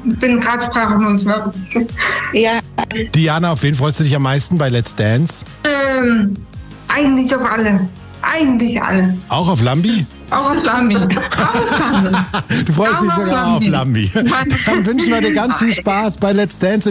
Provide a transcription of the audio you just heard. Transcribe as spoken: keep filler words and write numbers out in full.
bin gerade sprachlos. Ja. Diana, auf wen freust du dich am meisten bei Let's Dance? Ähm, eigentlich auf alle. Eigentlich alle. Auch auf Lambi? Auch auf Lambi. Auch auf Lambi. Du freust Auch dich auf sogar Lambi. auf Lambi. Dann wünschen wir dir ganz viel Spaß bei Let's Dance.